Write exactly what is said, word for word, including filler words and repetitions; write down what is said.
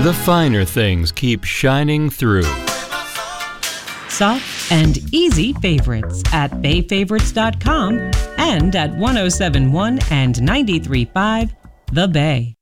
The finer things keep shining through. Soft and easy favorites at bay favorites dot com and at one oh seven one and ninety-three point five The Bay.